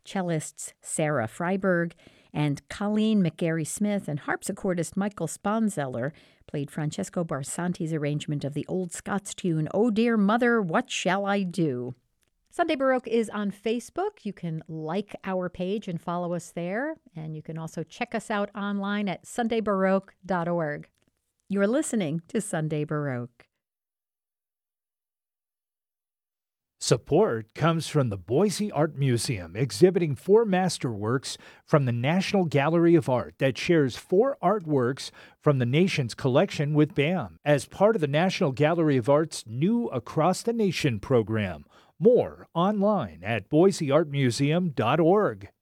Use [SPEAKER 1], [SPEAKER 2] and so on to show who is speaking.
[SPEAKER 1] cellists Sarah Freiberg and Colleen McGarry-Smith and harpsichordist Michael Sponzeller played Francesco Barsanti's arrangement of the old Scots tune, "Oh Dear Mother, What Shall I Do?" Sunday Baroque is on Facebook. You can like our page and follow us there. And you can also check us out online at sundaybaroque.org. You're listening to Sunday Baroque.
[SPEAKER 2] Support comes from the Boise Art Museum, exhibiting 4 masterworks from the National Gallery of Art that shares 4 artworks from the nation's collection with BAM as part of the National Gallery of Art's new Across the Nation program. More online at boiseartmuseum.org.